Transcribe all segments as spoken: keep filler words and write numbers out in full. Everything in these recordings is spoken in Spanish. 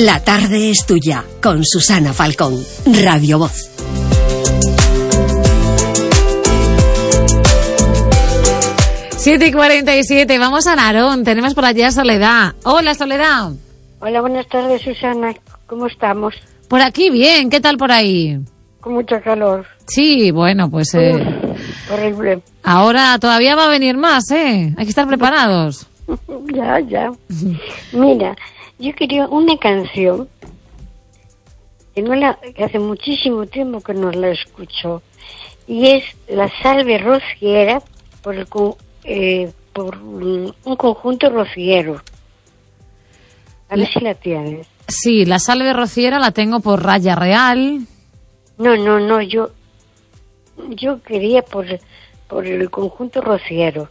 La tarde es tuya, con Susana Falcón, Radio Voz. siete y cuarenta y siete, vamos a Narón, tenemos por allá a Soledad. Hola, Soledad. Hola, buenas tardes, Susana, ¿cómo estamos? Por aquí bien, ¿qué tal por ahí? Con mucho calor. Sí, bueno, pues... Eh, Uf, horrible. Ahora todavía va a venir más, ¿eh? Hay que estar preparados. Ya, ya. Mira, yo quería una canción que, no la, que hace muchísimo tiempo que no la escucho, y es La Salve Rociera por, el, eh, por un conjunto rociero. A ver si la tienes. Sí, La Salve Rociera la tengo por Raya Real. No, no, no, yo yo quería por, por el conjunto rociero.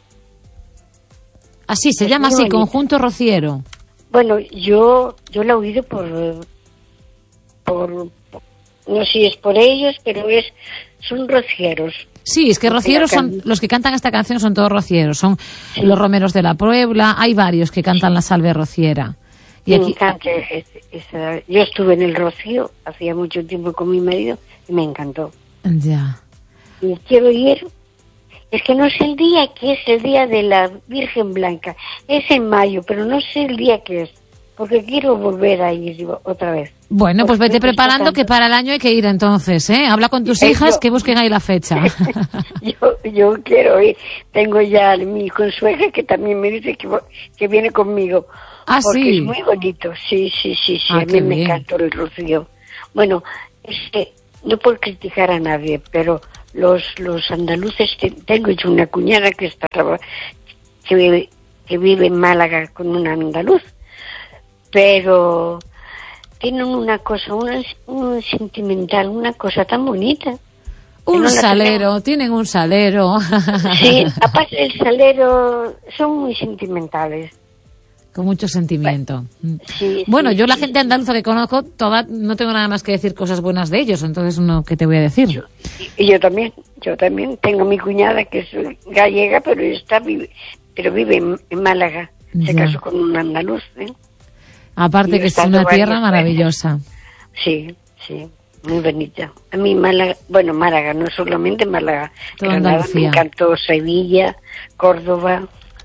Así, se Es llama muy así, bonito. Conjunto Rociero. Bueno, yo yo la he oído por, por, no sé si es por ellos, pero es son rocieros. Sí, es que rocieros La son, can- los que cantan esta canción son todos rocieros. Son Sí. los Romeros de la Puebla, hay varios que cantan La Salve Rociera. Y Me aquí, encanta ese- esa. Yo estuve en el Rocío hacía mucho tiempo con mi marido y me encantó. ya. Y quiero ir. Es que no sé el día que es el día de la Virgen Blanca. Es en mayo, pero no sé el día que es. Porque quiero volver a ir otra vez. Bueno, pues Porque vete me está preparando que tanto. para el año hay que ir entonces, ¿eh? Habla con tus Eh, hijas yo- que busquen ahí la fecha. yo, yo quiero ir. Tengo ya a mi consuegra que también me dice que, vo- que viene conmigo. Ah, porque sí. es muy bonito. Sí, sí, sí, sí. Ah, a qué mí me bien. encantó el Rocío. Bueno, es que no por criticar a nadie, pero los los andaluces, te- tengo yo una cuñada que está traba- que vive, que vive en Málaga con un andaluz, pero tienen una cosa, una, un sentimental, una cosa tan bonita. Que Un no la salero, tienen un salero. Sí, aparte del salero, son muy sentimentales. Con mucho sentimiento. Sí, Bueno, sí, yo la sí, gente andaluza que conozco, toda, no tengo nada más que decir cosas buenas de ellos, entonces no, ¿qué te voy a decir? Yo, y yo también, yo también tengo mi cuñada que es gallega, pero está vive, pero vive en, en Málaga. Se Ya. casó con un andaluz, ¿eh? Aparte y que es estando una tierra varias maravillosa. Sí, sí, muy bonita. A mí Málaga, bueno, Málaga, no solamente Málaga, Toda Granada me Andalucía. encantó, Sevilla, Córdoba.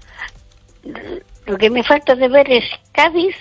Lo que me falta de ver es Cádiz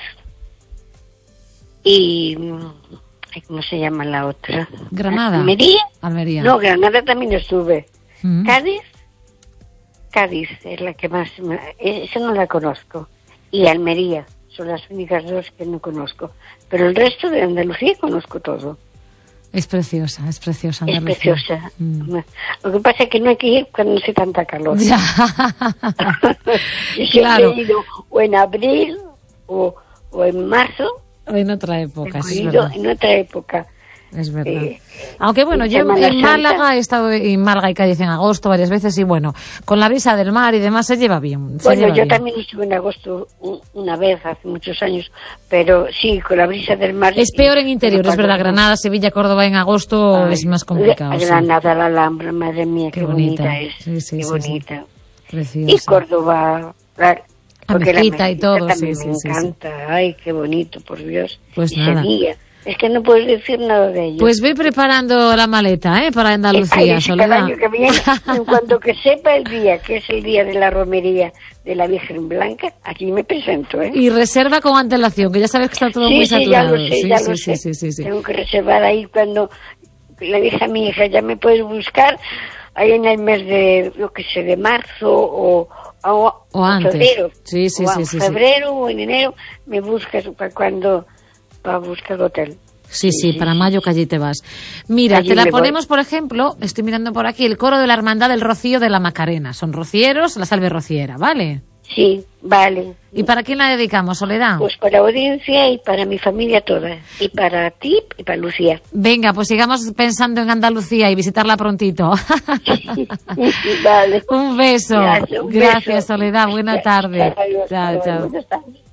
y... ay, ¿cómo se llama la otra? Granada. ¿Almería? Almería. No, Granada también estuve. Mm. Cádiz, Cádiz es la que más... me- esa no la conozco. Y Almería, son las únicas dos que no conozco. Pero el resto de Andalucía conozco todo. Es preciosa, es preciosa Es Andalucía. preciosa. Mm. Lo que pasa es que no hay que ir cuando no hace tanta calor. Ya. Yo siempre Claro. he ido o en abril o, o en marzo. En otra época, He sí, es ido verdad. en otra época. Es verdad. Eh, Aunque bueno, en yo Semana en Santa. Málaga he estado en Málaga y Cádiz en agosto varias veces y bueno, con la brisa del mar y demás se lleva bien. Se Bueno, lleva yo bien. también estuve en agosto un- una vez, hace muchos años, pero sí, con la brisa del mar. Es peor en interior, es Cuando- verdad. Granada, Sevilla, Córdoba en agosto Ay, es más complicado. sí. Granada, la Alhambra, madre mía, Qué qué, bonita. bonita. es. Sí, sí, qué sí, bonita. Preciosa. Y Córdoba, la, porque la mezquita y todo, también sí, me sí, sí, encanta. Ay, qué bonito, por Dios. Pues y nada. Sevilla. Es que no puedes decir nada de ello. Pues ve preparando la maleta, ¿eh? Para Andalucía, Ay, sí, cada Soledad. año que viene, en cuanto que sepa el día, que es el día de la romería de la Virgen Blanca, aquí me presento, ¿eh? Y reserva con antelación, que ya sabes que está todo sí, muy sí, ya saturado. lo sé, sí, ya sí, lo sí, sé. sí, sí, sí. Tengo que reservar ahí cuando le dije a mi hija, ya me puedes buscar ahí en el mes de, yo qué sé, de marzo o, o, O antes. febrero. Sí, sí, o sí, en sí, sí. febrero o en enero me buscas para cuando, para buscar hotel. Sí, sí, sí, para sí. mayo que allí te vas. Mira, Allí te la me voy. ponemos, por ejemplo, estoy mirando por aquí, el coro de la Hermandad del Rocío de la Macarena. Son rocieros, la Salve Rociera, ¿vale? Sí, vale. ¿Y para quién la dedicamos, Soledad? Pues para la audiencia y para mi familia toda. Y para ti y para Lucía. Venga, pues sigamos pensando en Andalucía y visitarla prontito. Vale. Un beso. Gracias, un Gracias, beso. Soledad. Buena Ya, tarde. adiós, Chao, chao. buenas tardes.